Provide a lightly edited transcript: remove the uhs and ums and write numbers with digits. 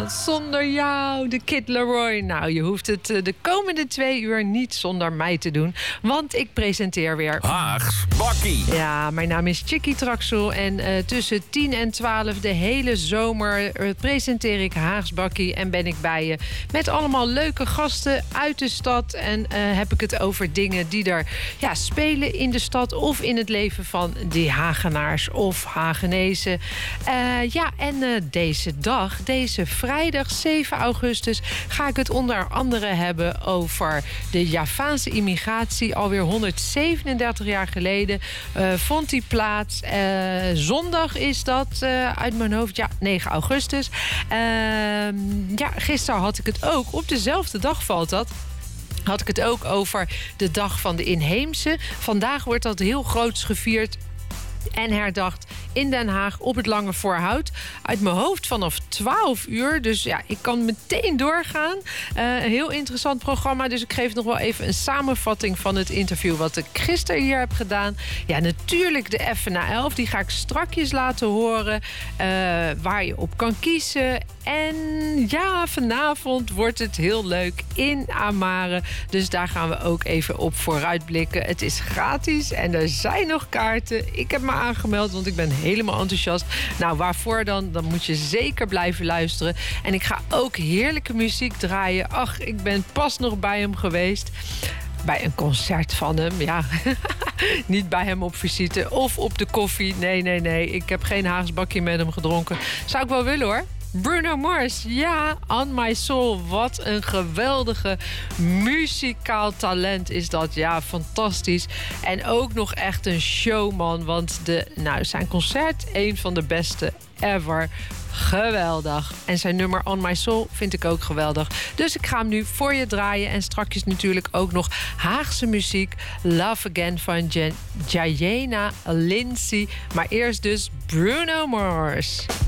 zonder jou, de Kid Laroi. Nou, je hoeft het de komende 2 uur niet zonder mij te doen. Want ik presenteer weer Haags Bakkie. Ja, mijn naam is Chickie Traxel. En tussen 10 en 12 de hele zomer presenteer ik Haags Bakkie. En ben ik bij je met allemaal leuke gasten uit de stad. En heb ik het over dingen die er spelen in de stad of in het leven van die Hagenaars of Hagenezen. Deze dag, deze vrijdag 7 augustus, ga ik het onder andere hebben over de Javaanse immigratie. Alweer 137 jaar geleden vond die plaats. Zondag is dat uit mijn hoofd. Ja, 9 augustus. Gisteren had ik het ook. Op dezelfde dag valt dat. Had ik het ook over de dag van de inheemse. Vandaag wordt dat heel groots gevierd en herdacht in Den Haag op het Lange Voorhout. Uit mijn hoofd vanaf 12 uur. Dus ja, ik kan meteen doorgaan. Een heel interessant programma. Dus ik geef nog wel even een samenvatting van het interview wat ik gisteren hier heb gedaan. Ja, natuurlijk de F na 11. Die ga ik strakjes laten horen. Waar je op kan kiezen. En ja, vanavond wordt het heel leuk in Amare. Dus daar gaan we ook even op vooruitblikken. Het is gratis en er zijn nog kaarten. Ik heb me aangemeld, want ik ben helemaal enthousiast. Nou, waarvoor dan? Dan moet je zeker blijven luisteren. En ik ga ook heerlijke muziek draaien. Ach, ik ben pas nog bij hem geweest. Bij een concert van hem, ja. Niet bij hem op visite of op de koffie. Nee. Ik heb geen Haags Bakkie met hem gedronken. Zou ik wel willen, hoor. Bruno Mars, ja, On My Soul. Wat een geweldige muzikaal talent is dat. Ja, fantastisch. En ook nog echt een showman. Want zijn concert, een van de beste ever. Geweldig. En zijn nummer On My Soul vind ik ook geweldig. Dus ik ga hem nu voor je draaien. En strakjes natuurlijk ook nog Haagse muziek. Love Again van Jayena Lindsay. Maar eerst dus Bruno Mars.